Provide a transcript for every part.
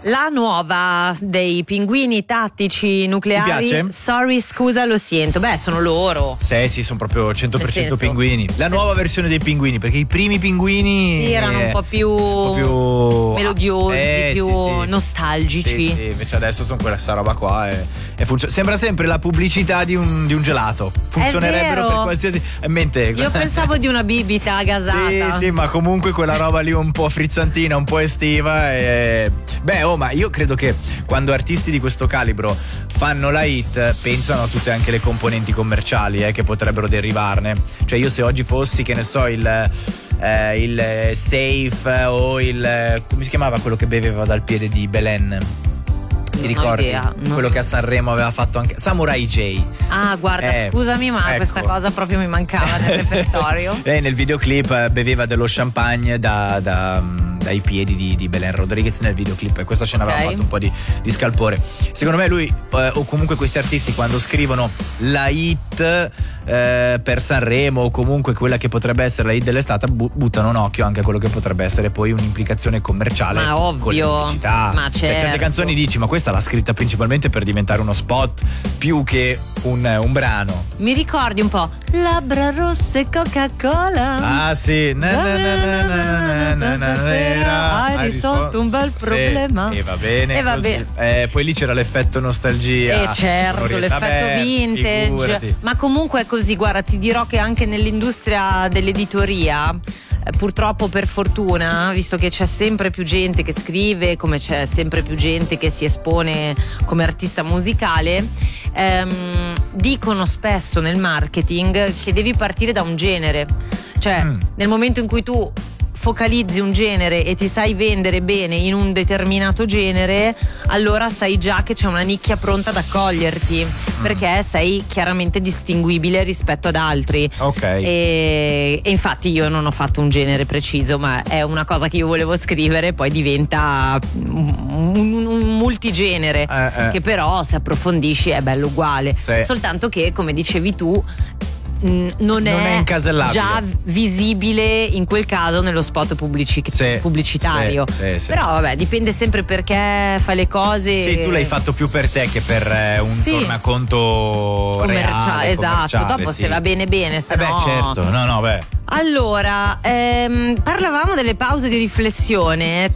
La nuova dei Pinguini Tattici Nucleari. Ti piace? Sorry, scusa, lo sento. Beh, sono loro. Sì, sono proprio 100% Nel senso, pinguini. La nuova versione dei pinguini, perché i primi pinguini sì, erano un po' più melodiosi, più nostalgici. Sì, invece adesso sono questa roba qua sembra sempre la pubblicità di un gelato. Funzionerebbero per qualsiasi mente. Io pensavo di una bibita gasata. Sì, ma comunque quella roba lì un po' frizzantina, un po' estiva ma io credo che quando artisti di questo calibro fanno la hit pensano a tutte anche le componenti commerciali che potrebbero derivarne. Cioè io se oggi fossi, che ne so, il Safe o il come si chiamava quello che beveva dal piede di Belen? Ti ricordi? Idea, no. Quello che a Sanremo aveva fatto anche Samurai J. Ah, guarda, scusami, ma ecco. Questa cosa proprio mi mancava nel repertorio. Lei nel videoclip beveva dello champagne dai piedi di Belen Rodriguez nel videoclip, e questa scena aveva fatto un po' di scalpore. Secondo me lui o comunque questi artisti, quando scrivono la hit per Sanremo o comunque quella che potrebbe essere la hit dell'estate, buttano un occhio anche a quello che potrebbe essere poi un'implicazione commerciale. Ma ovvio, con le pubblicità. ma certo. Cioè, certe canzoni dici, ma questa l'ha scritta principalmente per diventare uno spot più che un brano. Mi ricordi un po' Labbra rosse Coca-Cola. Ah sì, hai risolto un bel problema. E va bene. Poi lì c'era l'effetto nostalgia. Certo, l'effetto vintage. Figurati. Ma comunque è così, guarda, ti dirò che anche nell'industria dell'editoria, purtroppo, per fortuna, visto che c'è sempre più gente che scrive, come c'è sempre più gente che si espone come artista musicale, dicono spesso nel marketing che devi partire da un genere. Cioè, nel momento in cui tu focalizzi un genere e ti sai vendere bene in un determinato genere, allora sai già che c'è una nicchia pronta ad accoglierti, perché sei chiaramente distinguibile rispetto ad altri. Ok. E infatti io non ho fatto un genere preciso, ma è una cosa che io volevo scrivere, poi diventa un multigenere che però, se approfondisci, è bello uguale. Sì. Soltanto che, come dicevi tu, non è incasellabile, già visibile in quel caso nello spot pubblicitario. Sì. Però vabbè, dipende sempre perché fai le cose. Sì, tu l'hai fatto più per te che per un tornaconto commerciale. Esatto, dopo se va bene, se no. Certo, no, beh. Allora, parlavamo delle pause di riflessione.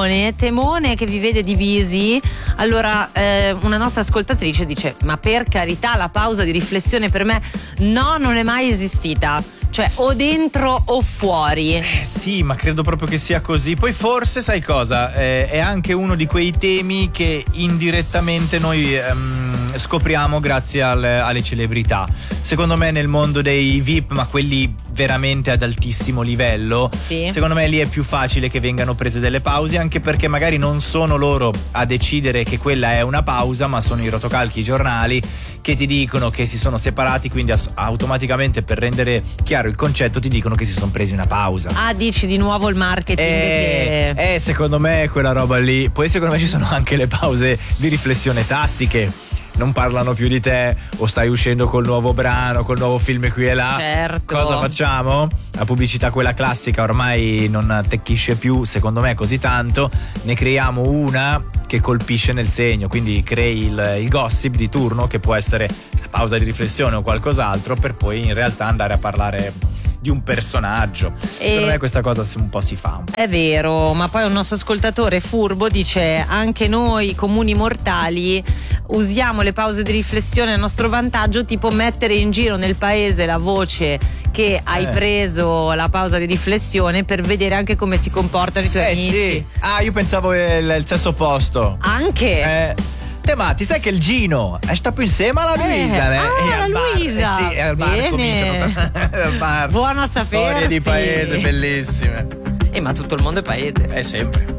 Temone che vi vede divisi. Allora, una nostra ascoltatrice dice: ma per carità, la pausa di riflessione per me non è mai esistita. Cioè, o dentro o fuori. Sì, ma credo proprio che sia così. Poi forse, sai cosa? È anche uno di quei temi che indirettamente noi scopriamo grazie alle celebrità. Secondo me nel mondo dei VIP, ma quelli veramente ad altissimo livello, secondo me lì è più facile che vengano prese delle pause, anche perché magari non sono loro a decidere che quella è una pausa, ma sono i rotocalchi, i giornali che ti dicono che si sono separati, quindi automaticamente, per rendere chiaro il concetto, ti dicono che si sono presi una pausa. Ah, dici di nuovo il marketing secondo me è quella roba lì. Poi secondo me ci sono anche le pause di riflessione tattiche. Non parlano più di te, o stai uscendo col nuovo brano, col nuovo film qui e là. Certo. Cosa facciamo? La pubblicità, quella classica, ormai non attecchisce più, secondo me, così tanto. Ne creiamo una che colpisce nel segno, quindi crei il gossip di turno, che può essere la pausa di riflessione o qualcos'altro, per poi in realtà andare a parlare di un personaggio. Secondo me questa cosa un po' si fa. È vero, ma poi un nostro ascoltatore furbo dice: anche noi comuni mortali usiamo le pause di riflessione a nostro vantaggio, tipo mettere in giro nel paese la voce che hai preso la pausa di riflessione, per vedere anche come si comportano i tuoi amici. Sì. Ah, io pensavo il sesso opposto. Anche? Ma ti sai che il Gino sta più insieme alla Luisa, la Luisa. Sì, al bar cominciano al bar. Buono a sapersi. Storie di paese bellissime. Ma tutto il mondo è paese. Sempre.